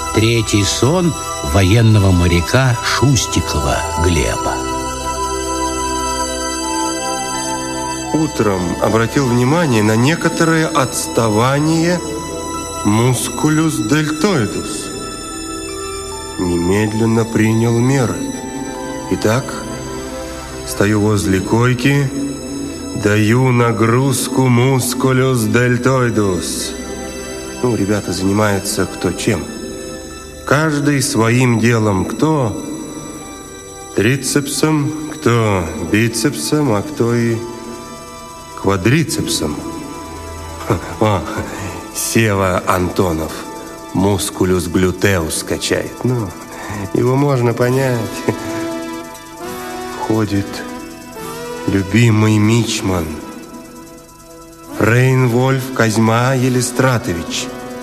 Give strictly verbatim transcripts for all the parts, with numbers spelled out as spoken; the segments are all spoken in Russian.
Третий сон военного моряка Шустикова Глеба. Утром обратил внимание на некоторое отставание мускулюс дельтоидус. Немедленно принял меры. Итак, стою возле койки, даю нагрузку мускулюс дельтоидус. Ну, ребята занимаются кто чем. Каждый своим делом. Кто трицепсом, кто бицепсом, а кто и квадрицепсом. О, Сева Антонов мускулюс глютеус качает. Ну, его можно понять. Ходит любимый мичман Рейнвольф Козьма Елистратович.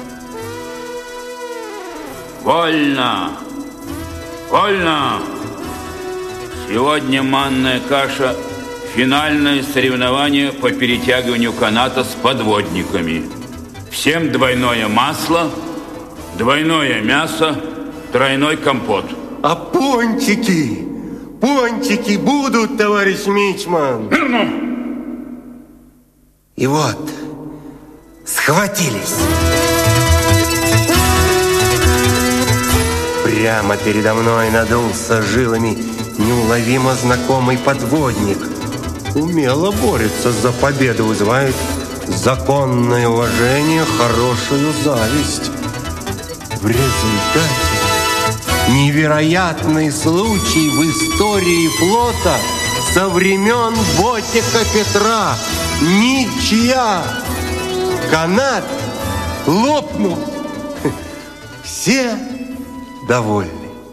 Вольно! Вольно! Сегодня манная каша – финальное соревнование по перетягиванию каната с подводниками. Всем двойное масло, двойное мясо, тройной компот. А пончики? Пончики будут, товарищ мичман? Верно. И вот, схватились. Прямо передо мной надулся жилами неуловимо знакомый подводник. Умело борется за победу, вызывает законное уважение, хорошую зависть. В результате невероятный случай в истории флота со времен Ботика Петра. Ничья! Канат лопнул. Все довольны.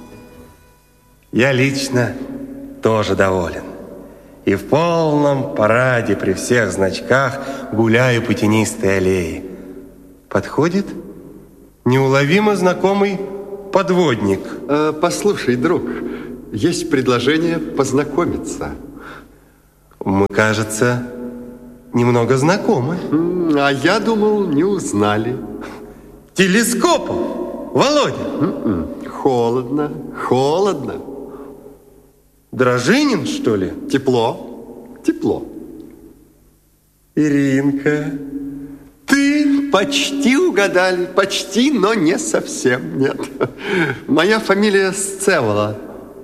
Я лично тоже доволен. И в полном параде при всех значках гуляю по тенистой аллее. Подходит неуловимо знакомый подводник. Э, послушай, друг, есть предложение познакомиться. Мы, кажется, немного знакомы. А я думал, не узнали. Телескопов, Володя. М-м, холодно, холодно. Дрожинин, что ли? Тепло, тепло. Иринка. Ты почти угадали, почти, но не совсем, нет. Моя фамилия Сцевола.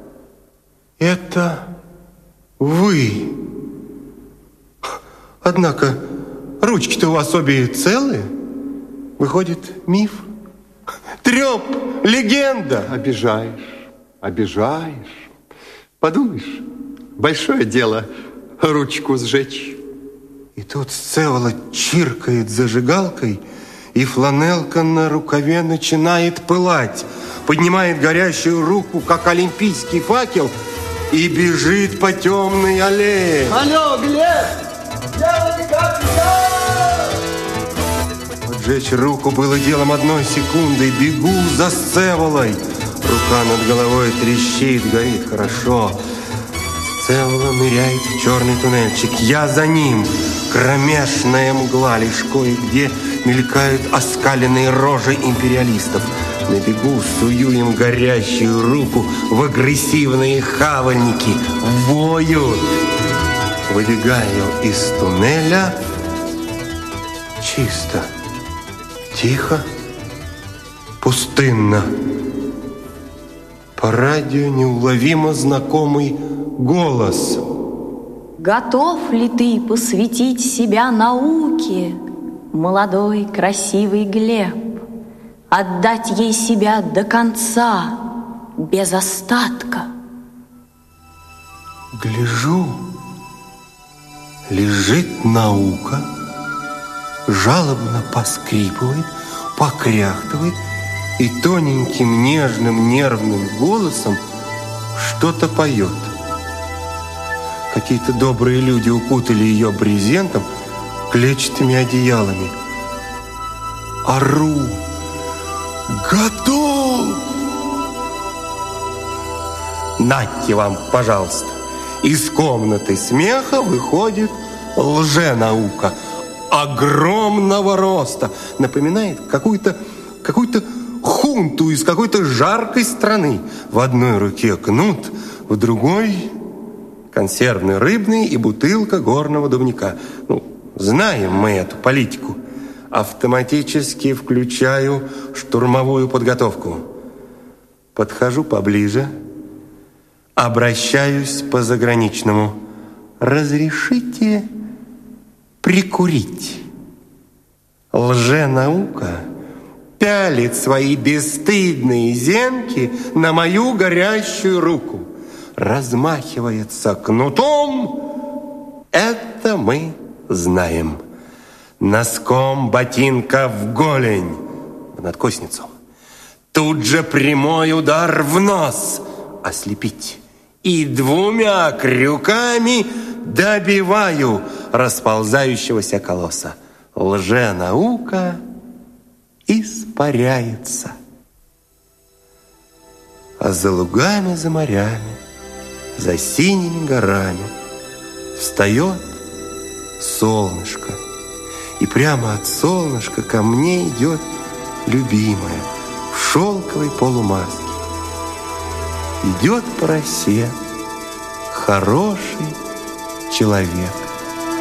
Это вы. Однако ручки-то у вас обе целые. Выходит, миф? Трёп, легенда. Обижаешь, обижаешь. Подумаешь, большое дело ручку сжечь. И тут Сцевола чиркает зажигалкой, и фланелка на рукаве начинает пылать. Поднимает горящую руку, как олимпийский факел, и бежит по темной аллее. Алло, Глеб! Делай как я! Поджечь руку было делом одной секунды. Бегу за Сцеволой. Рука над головой трещит, горит хорошо. Сцевола ныряет в черный туннельчик. Я за ним. Кромешная мгла, лишь кое-где мелькают оскаленные рожи империалистов. На бегу сую им горящую руку в агрессивные хавальники. Воют. Выбегаю из туннеля. Чисто. Тихо. Пустынно. По радио неуловимо знакомый голос. Готов ли ты посвятить себя науке, молодой красивый Глеб? Отдать ей себя до конца, без остатка? Гляжу, лежит наука, жалобно поскрипывает, покряхтывает и тоненьким, нежным, нервным голосом что-то поет. Какие-то добрые люди укутали ее брезентом, клетчатыми одеялами. Ору. Готов! Нате вам, пожалуйста. Из комнаты смеха выходит лженаука огромного роста. Напоминает какую-то какую-то ху бунту из какой-то жаркой страны. В одной руке кнут, в другой консервный рыбный и бутылка горного дубника. Ну, знаем мы эту политику. Автоматически включаю штурмовую подготовку. Подхожу поближе, обращаюсь по заграничному. Разрешите прикурить? Лженаука пялит свои бесстыдные зенки на мою горящую руку. Размахивается кнутом. Это мы знаем. Носком ботинка в голень, в надкосницу. Тут же прямой удар в нос. Ослепить. И двумя крюками добиваю расползающегося колосса. Лженаука испаряется. А за лугами, за морями, за синими горами встает солнышко. И прямо от солнышка ко мне идет любимая в шелковой полумаске. Идет по росе хороший человек.